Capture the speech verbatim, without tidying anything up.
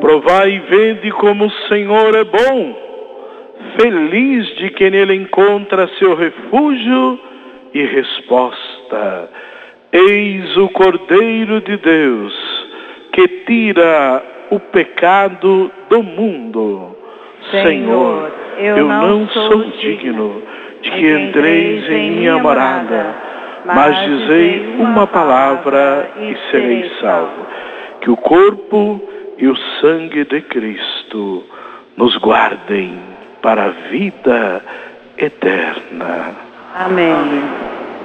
Provai e vede como o Senhor é bom. Feliz de quem nele encontra seu refúgio e resposta. Eis o Cordeiro de Deus, que tira o pecado do mundo. Senhor, eu, eu não sou digno de que entreis em minha morada, mas dizei uma palavra e serei salvo. Que o corpo e o sangue de Cristo nos guardem para a vida eterna. Amém.